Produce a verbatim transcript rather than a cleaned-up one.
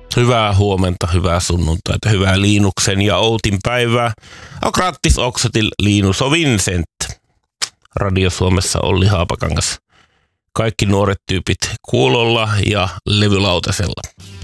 Hyvää huomenta, hyvää sunnuntaita, hyvää Liinuksen ja Outin päivää. Grattis också till Linus och Vincent. Radio Suomessa Olli Haapakangas. Kaikki nuoret tyypit kuulolla ja levylautasella.